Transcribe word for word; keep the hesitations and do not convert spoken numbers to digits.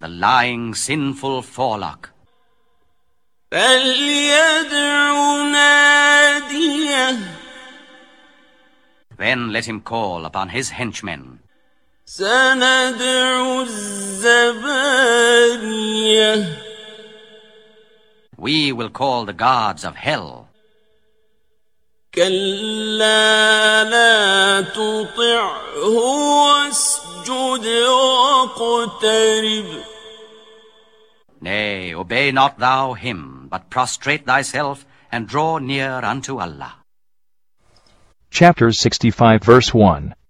the lying, sinful forelock. فَلْيَدْعُ نَادِيَهُ. Then let him call upon his henchmen. سَنَدْعُ الزَّبَانِيَةَ. We will call the guards of hell. كَلَّا لَا تُطِعْهُ وَاسْجُدْ وَاقْتَرِبْ. Nay, obey not thou him, but prostrate thyself and draw near unto Allah. Chapter sixty-five, verse one.